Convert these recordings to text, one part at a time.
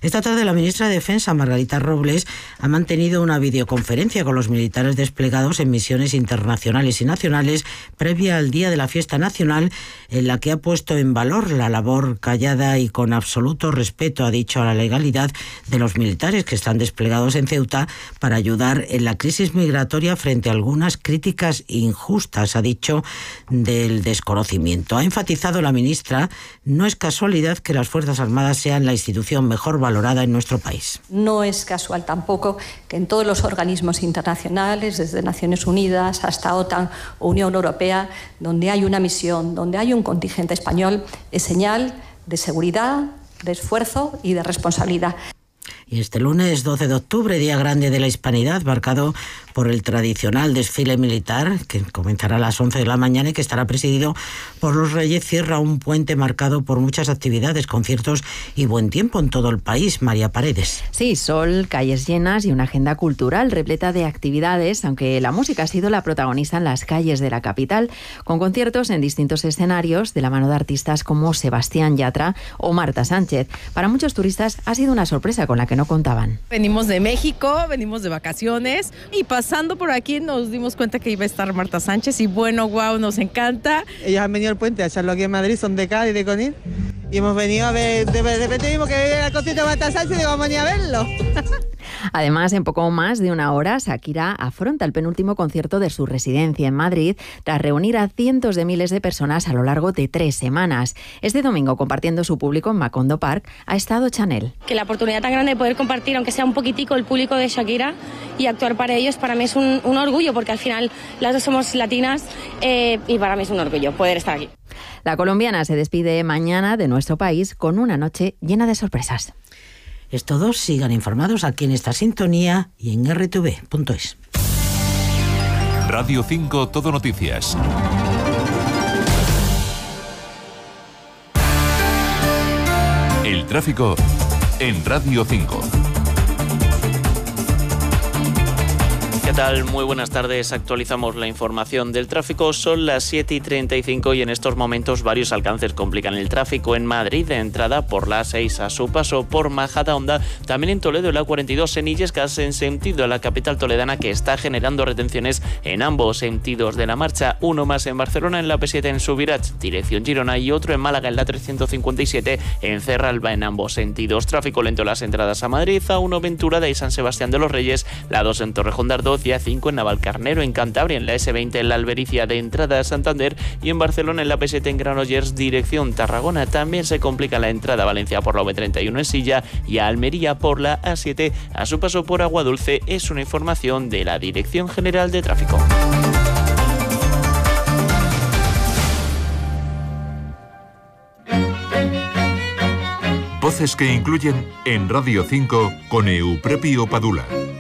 Esta tarde la ministra de Defensa, Margarita Robles, ha mantenido una videoconferencia con los militares desplegados en misiones internacionales y nacionales previa al Día de la Fiesta Nacional, en la que ha puesto en valor la labor callada y con absoluto respeto, ha dicho, a la legalidad de los militares que están desplegados en Ceuta para ayudar en la crisis migratoria frente a algunas críticas injustas, ha dicho, del desconocimiento. Ha enfatizado la ministra: no es casualidad que las Fuerzas Armadas sean la institución mejor valorada en nuestro país. No es casual tampoco que en todos los organismos internacionales, desde Naciones Unidas hasta OTAN o Unión Europea, donde hay una misión, donde hay un contingente español, es señal de seguridad, de esfuerzo y de responsabilidad. Y este lunes 12 de octubre, Día Grande de la Hispanidad, marcado por el tradicional desfile militar, que comenzará a las 11 de la mañana y que estará presidido por los Reyes, cierra un puente marcado por muchas actividades, conciertos y buen tiempo en todo el país. María Paredes. Sí, sol, calles llenas y una agenda cultural repleta de actividades, aunque la música ha sido la protagonista en las calles de la capital, con conciertos en distintos escenarios de la mano de artistas como Sebastián Yatra o Marta Sánchez. Para muchos turistas ha sido una sorpresa con la que no contaban. Venimos de México, venimos de vacaciones y pasando por aquí nos dimos cuenta que iba a estar Marta Sánchez y bueno, guau, nos encanta. Ellos han venido al puente a echarlo aquí en Madrid, son de Cádiz, de Conil, y hemos venido a ver, de repente vimos que era el concierto de Marta Sánchez y digo, vamos a venir a verlo. Además, en poco más de una hora, Shakira afronta el penúltimo concierto de su residencia en Madrid, tras reunir a cientos de miles de personas a lo largo de 3 semanas. Este domingo, compartiendo su público en Macondo Park, ha estado Chanel. Que la oportunidad tan grande de poder compartir, aunque sea un poquitico, el público de Shakira y actuar para ellos, para mí es un orgullo, porque al final las dos somos latinas y para mí es un orgullo poder estar aquí. La colombiana se despide mañana de nuestro país con una noche llena de sorpresas. Es todo, sigan informados aquí en esta sintonía y en rtv.es. Radio 5 Todo Noticias. El tráfico en Radio 5. ¿Qué tal? Muy buenas tardes. Actualizamos la información del tráfico. Son las 7:35 y en estos momentos varios alcances complican el tráfico en Madrid, de entrada por la A6 a su paso por Majadahonda, también en Toledo la A42 en Illescas en sentido a la capital toledana, que está generando retenciones en ambos sentidos de la marcha. Uno más en Barcelona en la P7 en Subirats, dirección Girona, y otro en Málaga en la 357 en Cerralba en ambos sentidos. Tráfico lento en las entradas a Madrid, A1 Ventura de San Sebastián de los Reyes, la 2 en Torrejón de Ardoz, y A5 en Navalcarnero en Cantabria, en la S20 en la Albericia de entrada a Santander, y en Barcelona en la P7 en Granollers dirección Tarragona. También se complica la entrada a Valencia por la V31 en Silla y a Almería por la A7 a su paso por Aguadulce. Es una información de la Dirección General de Tráfico. Voces que incluyen en Radio 5 con Euprepio Padula.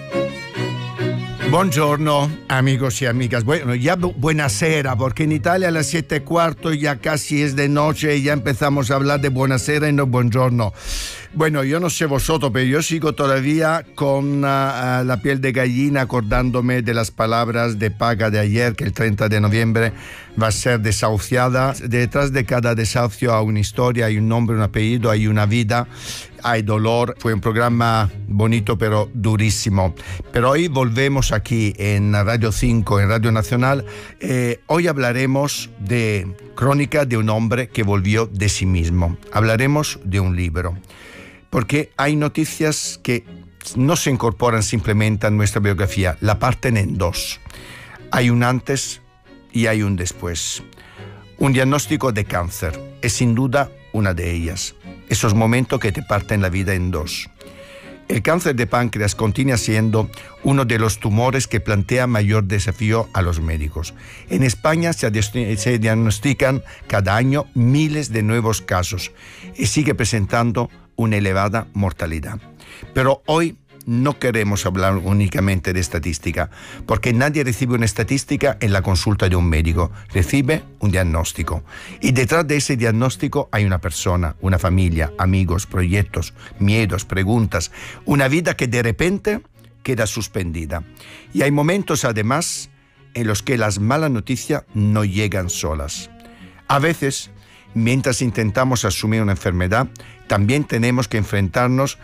Buongiorno amigos y amigas. Bueno, ya buonasera, porque en Italia a las 7:15 ya casi es de noche y ya empezamos a hablar de buonasera y no buongiorno. Bueno, yo no sé vosotros, pero yo sigo todavía con la piel de gallina acordándome de las palabras de Paga de ayer, que el 30 de noviembre va a ser desahuciada. Detrás de cada desahucio hay una historia, hay un nombre, un apellido, hay una vida, hay dolor. Fue un programa bonito pero durísimo. Pero hoy volvemos aquí en Radio 5, en Radio Nacional. Hoy hablaremos de crónica de un hombre que volvió de sí mismo. Hablaremos de un libro. Porque hay noticias que no se incorporan simplemente a nuestra biografía, la parten en dos. Hay un antes y hay un después. Un diagnóstico de cáncer es sin duda una de ellas. Esos momentos que te parten la vida en dos. El cáncer de páncreas continúa siendo uno de los tumores que plantea mayor desafío a los médicos. En España se diagnostican cada año miles de nuevos casos y sigue presentando una elevada mortalidad. Pero hoy no queremos hablar únicamente de estadística, porque nadie recibe una estadística en la consulta de un médico, recibe un diagnóstico. Y detrás de ese diagnóstico hay una persona, una familia, amigos, proyectos, miedos, preguntas, una vida que de repente queda suspendida. Y hay momentos además en los que las malas noticias no llegan solas. A veces, mientras intentamos asumir una enfermedad, también tenemos que enfrentarnos